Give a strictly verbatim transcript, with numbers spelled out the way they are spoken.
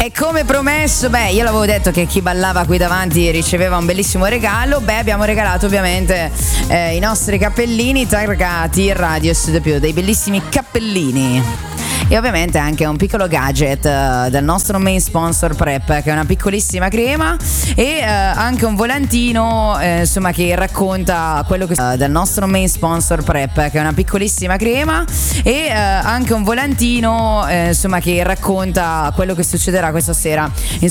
E come promesso, beh, io l'avevo detto che chi ballava qui davanti riceveva un bellissimo regalo. Beh, abbiamo regalato ovviamente eh, i nostri cappellini targati Radio Studio Più, dei bellissimi cappellini. E ovviamente anche un piccolo gadget uh, del nostro main sponsor Prep, che è una piccolissima crema, e uh, anche un volantino eh, insomma che racconta quello che uh, del nostro main sponsor Prep, che è una piccolissima crema, e uh, anche un volantino eh, insomma che racconta quello che succederà questa sera in